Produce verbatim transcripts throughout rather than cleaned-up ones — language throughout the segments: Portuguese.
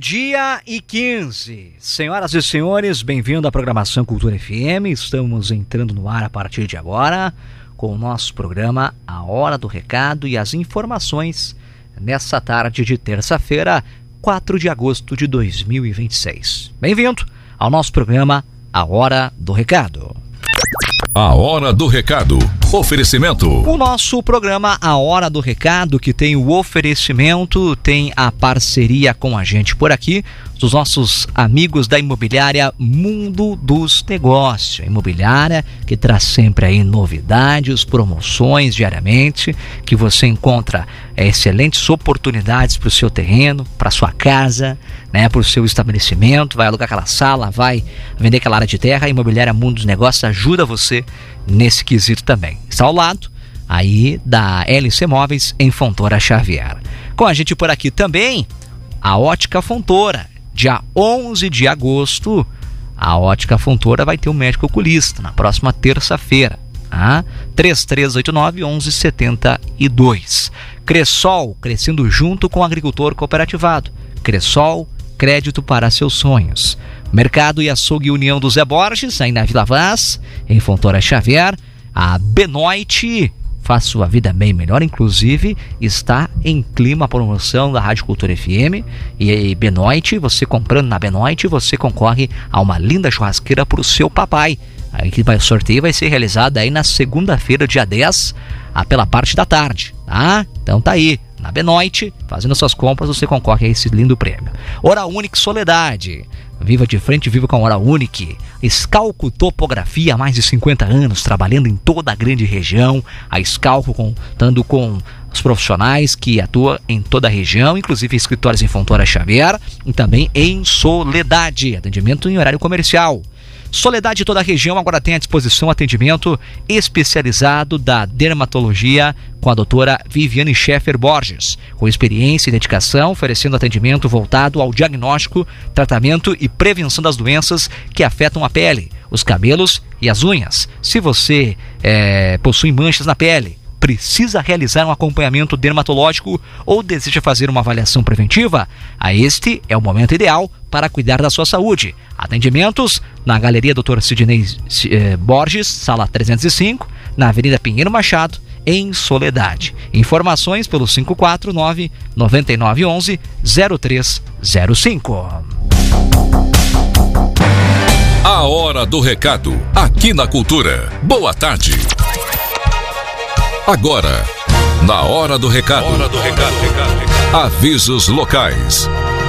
Meio-dia e quinze. Senhoras e senhores, bem-vindo à programação Cultura F M. Estamos entrando no ar a partir de agora com o nosso programa A Hora do Recado e as informações nessa tarde de terça-feira, quatro de agosto de dois mil e vinte e seis. Bem-vindo ao nosso programa A Hora do Recado. A Hora do Recado. Oferecimento. O nosso programa A Hora do Recado, que tem o oferecimento, tem a parceria com a gente por aqui, dos nossos amigos da imobiliária Mundo dos Negócios. Imobiliária que traz sempre aí novidades, promoções diariamente, que você encontra é, excelentes oportunidades para o seu terreno, para a sua casa, né, para o seu estabelecimento. Vai alugar aquela sala, vai vender aquela área de terra. A imobiliária Mundo dos Negócios ajuda você nesse quesito também. Está ao lado aí da L C Móveis em Fontoura Xavier. Com a gente por aqui também a Ótica Fontoura. Dia onze de agosto, a Ótica Fontoura vai ter um médico oculista na próxima terça-feira. Ah, três três oito nove, onze setenta e dois. Cressol, crescendo junto com o agricultor cooperativado. Cressol, crédito para seus sonhos. Mercado e Açougue União do Zé Borges, aí na Vila Vaz, em Fontoura Xavier. A Benoit faz sua vida bem melhor, inclusive está em clima promoção da Rádio Cultura F M. E Benoit, você comprando na Benoit, você concorre a uma linda churrasqueira para o seu papai. Aí que vai, o sorteio vai ser realizado aí na segunda-feira, dia dez, ah, pela parte da tarde, tá? Então tá aí, na Benoit, fazendo suas compras, você concorre a esse lindo prêmio. Hora Única Soledade. Viva de frente, viva com a Hora Única. Scalco Topografia, há mais de cinquenta anos, trabalhando em toda a grande região. A Scalco contando com os profissionais que atuam em toda a região, inclusive escritórios em Fontoura Xavier e também em Soledade. Atendimento em horário comercial. Soledade, toda a região, agora tem à disposição atendimento especializado da dermatologia com a doutora Viviane Scheffer Borges, com experiência e dedicação, oferecendo atendimento voltado ao diagnóstico, tratamento e prevenção das doenças que afetam a pele, os cabelos e as unhas. Se você é, possui manchas na pele, precisa realizar um acompanhamento dermatológico ou deseja fazer uma avaliação preventiva, a este é o momento ideal para cuidar da sua saúde. Atendimentos na Galeria doutor Sidney eh, Borges, sala trezentos e cinco, na Avenida Pinheiro Machado, em Soledade. Informações pelo cinco quatro nove, nove nove um um, zero três zero cinco. A Hora do Recado, aqui na Cultura. Boa tarde. Agora, na Hora do Recado, Hora do Recado. Avisos locais.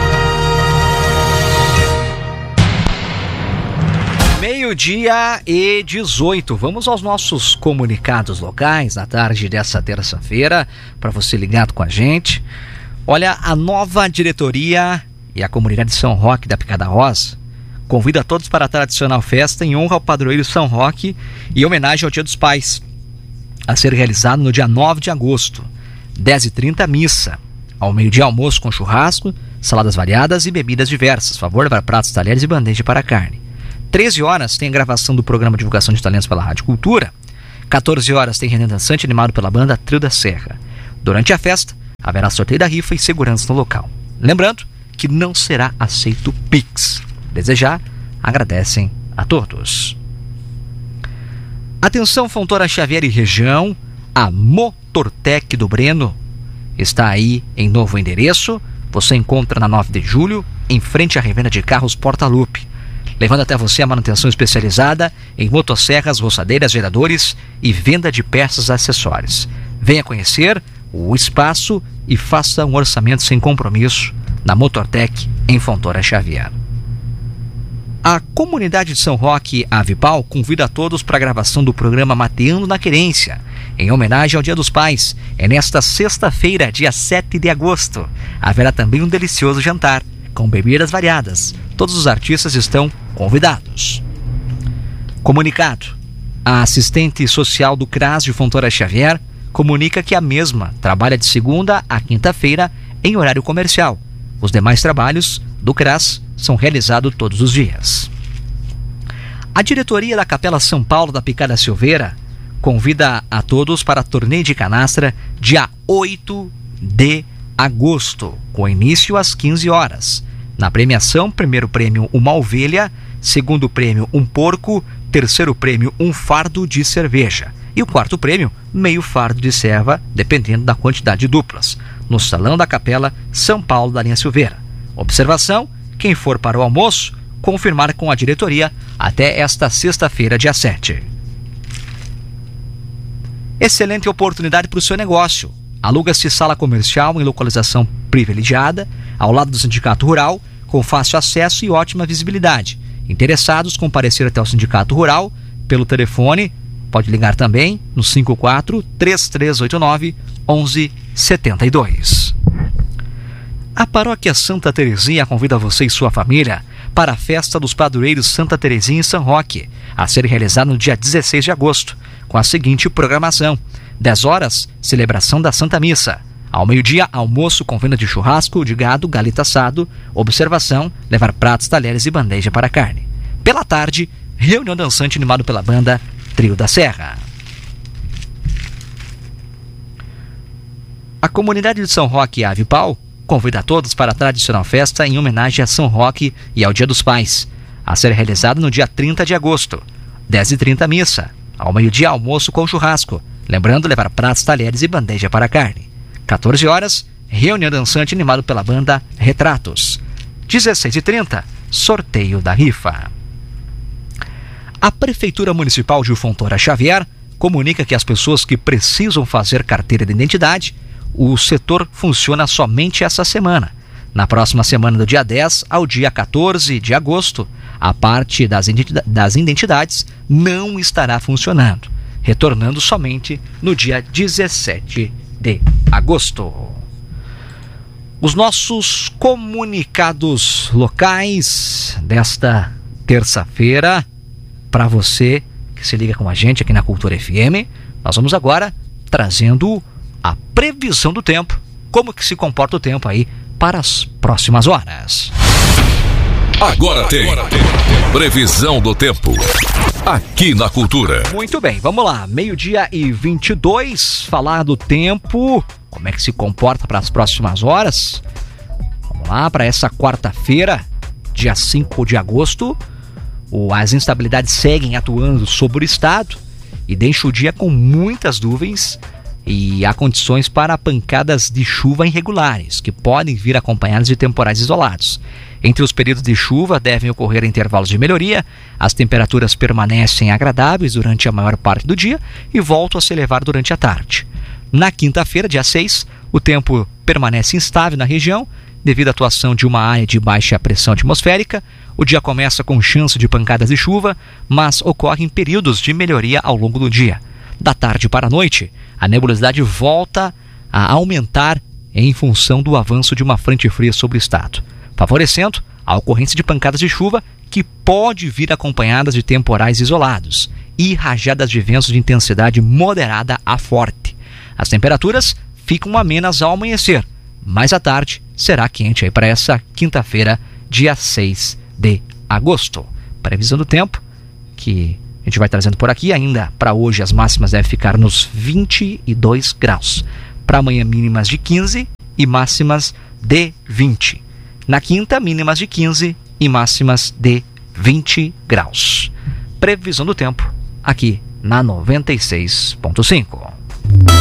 Meio-dia e dezoito. Vamos aos nossos comunicados locais na tarde dessa terça-feira, para você ligado com a gente. Olha, a nova diretoria e a comunidade de São Roque da Picada Rosa convida todos para a tradicional festa em honra ao padroeiro São Roque e homenagem ao Dia dos Pais, a ser realizado no dia nove de agosto, dez e trinta, missa. Ao meio-dia, almoço com churrasco, saladas variadas e bebidas diversas. Favor levar pratos, talheres e bandeja para carne. treze horas tem a gravação do programa Divulgação de Talentos pela Rádio Cultura. quatorze horas tem reunião dançante animado pela banda Trio da Serra. Durante a festa, haverá sorteio da rifa e segurança no local. Lembrando que não será aceito Pix. Desejar, agradecem a todos. Atenção, Fontoura Xavier e região, a Motortec do Breno está aí em novo endereço. Você encontra na nove de julho, em frente à revenda de carros Portalupe, levando até você a manutenção especializada em motosserras, roçadeiras, geradores e venda de peças e acessórios. Venha conhecer o espaço e faça um orçamento sem compromisso na Motortec em Fontoura Xavier. A comunidade de São Roque Avipal convida a todos para a gravação do programa Mateando na Querência, em homenagem ao Dia dos Pais. É nesta sexta-feira, dia sete de agosto. Haverá também um delicioso jantar, com bebidas variadas. Todos os artistas estão convidados. Comunicado. A assistente social do CRAS de Fontoura Xavier comunica que a mesma trabalha de segunda a quinta-feira em horário comercial. Os demais trabalhos do CRAS são realizados todos os dias. A diretoria da Capela São Paulo da Picada Silveira convida a todos para torneio de canastra dia oito de agosto, com início às quinze horas, Na premiação, primeiro prêmio uma ovelha, segundo prêmio um porco, terceiro prêmio um fardo de cerveja e o quarto prêmio meio fardo de serva, dependendo da quantidade de duplas, no Salão da Capela, São Paulo da linha Silveira. Observação: quem for para o almoço, confirmar com a diretoria até esta sexta-feira, dia sete. Excelente oportunidade para o seu negócio. Aluga-se sala comercial em localização privilegiada, ao lado do Sindicato Rural, com fácil acesso e ótima visibilidade. Interessados, comparecer até o Sindicato Rural pelo telefone, pode ligar também no cinco quatro, três três oito nove, um um sete dois. A Paróquia Santa Terezinha convida você e sua família para a Festa dos Padroeiros Santa Terezinha em São Roque, a ser realizada no dia dezesseis de agosto, com a seguinte programação: dez horas, celebração da Santa Missa. Ao meio-dia, almoço com venda de churrasco, de gado, galeta assado. Observação: levar pratos, talheres e bandeja para carne. Pela tarde, reunião dançante animado pela banda Trio da Serra. A comunidade de São Roque e Avipau convida a todos para a tradicional festa em homenagem a São Roque e ao Dia dos Pais, a ser realizada no dia trinta de agosto. dez e trinta missa. Ao meio-dia, almoço com churrasco. Lembrando, levar pratos, talheres e bandeja para carne. quatorze horas, reunião dançante animado pela banda Retratos. dezesseis e trinta, sorteio da rifa. A Prefeitura Municipal de Fontoura Xavier comunica que as pessoas que precisam fazer carteira de identidade, o setor funciona somente essa semana. Na próxima semana, do dia dez ao dia quatorze de agosto, a parte das identidades não estará funcionando, retornando somente no dia dezessete de agosto. Os nossos comunicados locais desta terça-feira, para você que se liga com a gente aqui na Cultura F M, nós vamos agora trazendo a previsão do tempo, como que se comporta o tempo aí para as próximas horas. Agora tem previsão do tempo aqui na Cultura. Muito bem, vamos lá, meio-dia e vinte e dois, falar do tempo, como é que se comporta para as próximas horas. Vamos lá, para essa quarta-feira, dia cinco de agosto, as instabilidades seguem atuando sobre o estado e deixam o dia com muitas nuvens e há condições para pancadas de chuva irregulares, que podem vir acompanhadas de temporais isolados. Entre os períodos de chuva devem ocorrer intervalos de melhoria, as temperaturas permanecem agradáveis durante a maior parte do dia e voltam a se elevar durante a tarde. Na quinta-feira, dia seis, o tempo permanece instável na região, devido à atuação de uma área de baixa pressão atmosférica. O dia começa com chance de pancadas de chuva, mas ocorrem períodos de melhoria ao longo do dia. Da tarde para a noite, a nebulosidade volta a aumentar em função do avanço de uma frente fria sobre o estado, favorecendo a ocorrência de pancadas de chuva que pode vir acompanhadas de temporais isolados e rajadas de ventos de intensidade moderada a forte. As temperaturas ficam amenas ao amanhecer, mas à tarde será quente aí para essa quinta-feira, dia seis de agosto. Previsão do tempo que a gente vai trazendo por aqui. Ainda para hoje as máximas devem ficar nos vinte e dois graus. Para amanhã, mínimas de quinze e máximas de vinte. Na quinta, mínimas de quinze e máximas de vinte graus. Previsão do tempo aqui na noventa e seis ponto cinco.